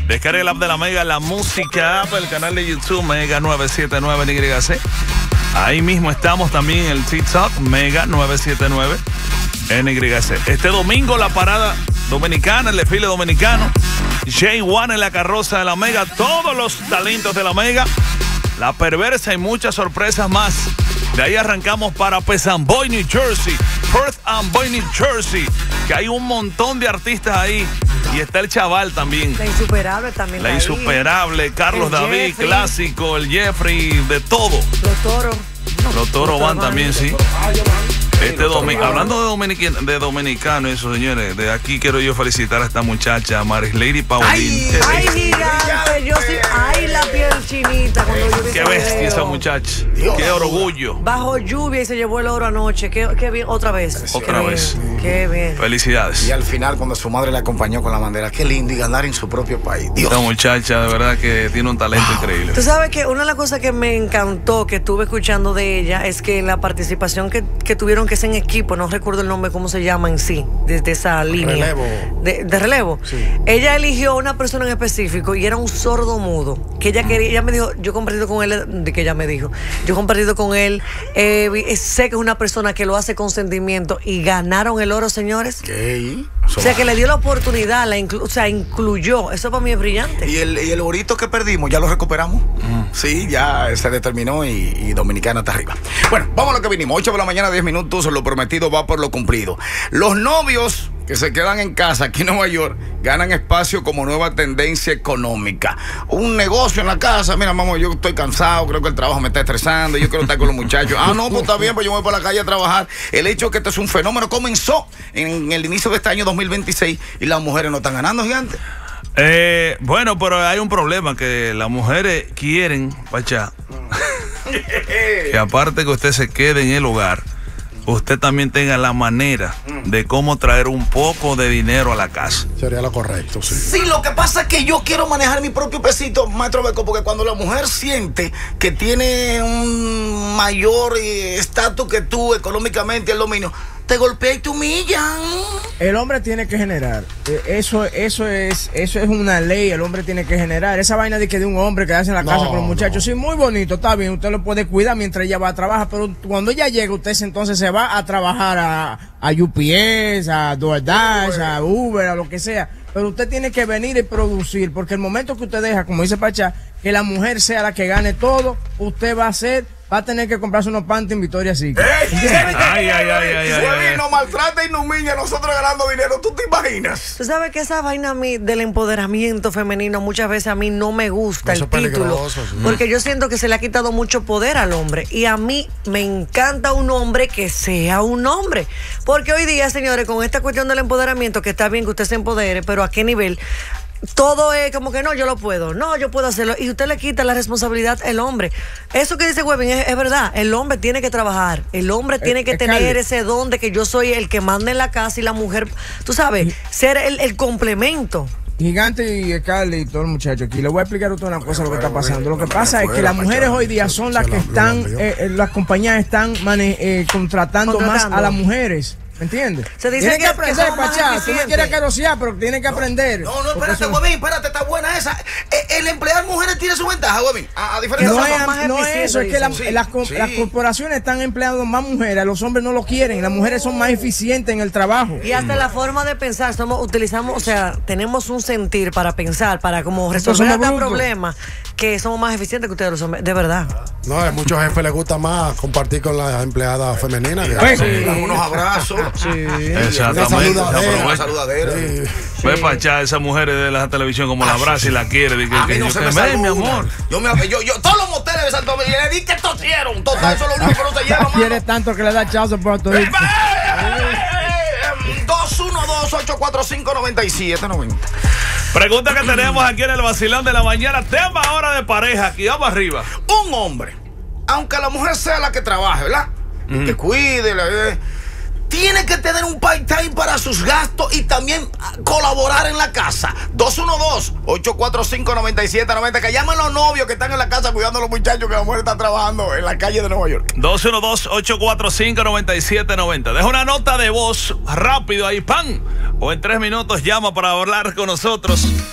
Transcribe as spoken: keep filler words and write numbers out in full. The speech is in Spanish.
Descarga el app de la Mega, la música app, el canal de YouTube Mega nueve siete nueve N Y C. Ahí mismo estamos también en el TikTok Mega nueve siete nueve N Y C. Este domingo la parada dominicana, el desfile dominicano. J uno en la carroza de la Mega. Todos los talentos de la Mega. La perversa y muchas sorpresas más. De ahí arrancamos para Pesamboy, New Jersey. Perth Amboy, New Jersey. Que hay un montón de artistas ahí. Y está el chaval también. La Insuperable también. La Insuperable, Carlos el David, Jeffrey. Clásico, el Jeffrey, de todo. Los toros. No, los toros van también, sí. Este los domi- toros hablando de, dominic- de dominicano, eso, señores, de aquí quiero yo felicitar a esta muchacha, Maris Lady Paulín. Ay, Qué Ay, bestia. gigante. Yo sí. Ay, la piel chinita cuando yo vi Qué ese bestia video. esa muchacha. Dios. Qué orgullo. Bajo lluvia y se llevó el oro anoche. Qué, qué bien. Otra vez. Otra Qué vez. bien, Qué bien. Felicidades. Y al final, cuando su madre le acompañó con la bandera, qué lindo, y ganar en su propio país. Dios. Esta muchacha, de verdad, que tiene un talento increíble. Tú sabes que una de las cosas que me encantó, que estuve escuchando de ella, es que la participación que, que tuvieron que ser en equipo, no recuerdo el nombre, cómo se llama en sí, desde esa línea. Relevo. De, de relevo. Sí. Ella eligió una persona en específico y era un sordo mudo. Que ella quería, ella me dijo, yo he compartido con él, de que ella me dijo, yo he compartido con él, eh, sé que es una persona que lo hace con sentimiento y ganaron el oro, señores. ¿Qué? O sea, que le dio la oportunidad, la inclu- o sea, incluyó. Eso para mí es brillante. Y el, y el orito que perdimos, ¿ya lo recuperamos? Sí, ya se determinó y, y Dominicana está arriba. Bueno, vamos a lo que vinimos. ocho de la mañana, diez minutos. Lo prometido va por lo cumplido. Los novios que se quedan en casa aquí en Nueva York ganan espacio como nueva tendencia económica. Un negocio en la casa. Mira, mamá, yo estoy cansado, creo que el trabajo me está estresando, yo quiero estar con los muchachos. Ah, no, pues está bien, pues yo voy para la calle a trabajar. El hecho es que este es un fenómeno. Comenzó en el inicio de este año dos mil veintiséis y las mujeres no están ganando, gigante. Eh, bueno, pero hay un problema, que las mujeres quieren, Pachá, que aparte que usted se quede en el hogar, usted también tenga la manera de cómo traer un poco de dinero a la casa. Sería lo correcto, sí. Sí, lo que pasa es que yo quiero manejar mi propio pesito, maestro Beco, porque cuando la mujer siente que tiene un mayor eh, estatus que tú económicamente, el dominio, te golpea y te humillan. El hombre tiene que generar. Eh, Eso, eso es, eso es una ley. El hombre tiene que generar. Esa vaina de que de un hombre que hace en la casa No, con los muchachos, no. sí, muy bonito, está bien. Usted lo puede cuidar mientras ella va a trabajar, pero cuando ella llega, usted se- entonces se va a trabajar a, a U P S, a DoorDash, a Uber, a lo que sea. Pero usted tiene que venir y producir, porque el momento que usted deja, como dice Pachá, que la mujer sea la que gane todo, usted va a ser, va a tener que comprarse unos panties en Victoria's Secret. Ay, ay, ay, ay, ay, ay. Nos maltrata y nos humilla, nosotros ganando dinero, ¿tú te imaginas? Tú sabes que esa vaina a mí del empoderamiento femenino muchas veces a mí no me gusta Eso el es título, peligroso, sí. porque yo siento que se le ha quitado mucho poder al hombre y a mí me encanta un hombre que sea un hombre, porque hoy día, señores, con esta cuestión del empoderamiento, que está bien que usted se empodere, pero ¿a qué nivel? Todo es como que no, yo lo puedo, no, yo puedo hacerlo, y usted le quita la responsabilidad al hombre. Eso que dice Webin es, es verdad, el hombre tiene que trabajar, el hombre tiene que eh, tener Carly. ese don de que yo soy el que manda en la casa y la mujer, tú sabes, ser el, el complemento. Gigante y Carly y todos los muchachos aquí. Le voy a explicar a usted una cosa lo que está pasando. Lo que pasa es que las mujeres hoy día son las que están, eh, eh, las compañías están mane- eh, contratando más Contratando. a las mujeres. ¿Me entiendes? Se dice Tienen que- que aprender, que son más Pachá. Tú me eficientes. quieres carosear, pero tienen que aprender. No, no, Porque espérate, eso- Huevín, espérate, está buena esa. Eh, El emplear mujeres tiene su ventaja, Huevín. A, a diferencia No son de es, más no es eficientes, eso, es que la- dicen. las, co- Sí, las sí. corporaciones están empleando más mujeres, los hombres no lo quieren, las mujeres son más eficientes en el trabajo. Y hasta la forma de pensar, somos, utilizamos, o sea, tenemos un sentir para pensar, para como resolver somos este brutos. problema, que somos más eficientes que ustedes los hombres, de verdad. No, a muchos jefes les gusta más compartir con las empleadas femeninas. que- Pues, Sí, unos abrazos. Exactamente. Una Se Una aprovecha. saludadera. Sí. Ve, Pachá, esas mujeres de la televisión como la abraza y la quiere. de que- A que mí no yo se te- me ven, mi saluda. amor. Yo, me, yo, yo, todos los moteles de Santo Domingo, le di que tosieron. Total, eso es lo único que no se lleva, quiere mano. tanto que le da chao por todo. dos uno dos, ocho cuatro cinco, nueve siete noventa. Pregunta que tenemos aquí en el vacilón de la mañana. Tema ahora de pareja. Aquí vamos arriba. Un hombre, aunque la mujer sea la que trabaje, ¿verdad? Y que cuide, la- eh, tiene que tener un part-time para sus gastos y también ah, colaborar en la casa. dos uno dos, ocho cuatro cinco, nueve siete noventa. Que llamen los novios que están en la casa cuidando a los muchachos que la mujer está trabajando en la calle de Nueva York. dos uno dos, ocho cuatro cinco, nueve siete noventa. Deja una nota de voz rápido ahí, pan. O en tres minutos llama para hablar con nosotros.